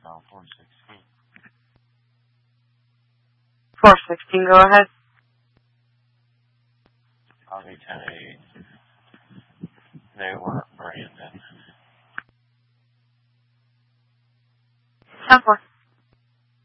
No, 416. 416, go ahead. Audi 10A. They were Brandon. 10-4.